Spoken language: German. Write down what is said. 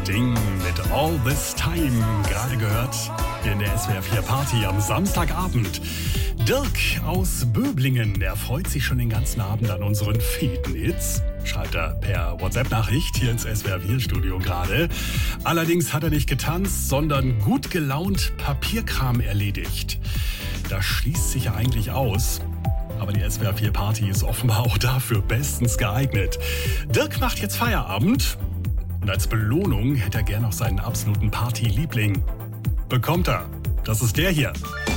Sting mit All This Time, gerade gehört hier in der SWR 4 Party am Samstagabend. Dirk aus Böblingen, der freut sich schon den ganzen Abend an unseren Feten-Hits. Schreibt er per WhatsApp-Nachricht hier ins SWR 4 Studio gerade. Allerdings hat er nicht getanzt, sondern gut gelaunt Papierkram erledigt. Das schließt sich ja eigentlich aus. Aber die SWR 4 Party ist offenbar auch dafür bestens geeignet. Dirk macht jetzt Feierabend. Und als Belohnung hätte er gern noch seinen absoluten Party-Liebling. Bekommt er. Das ist der hier.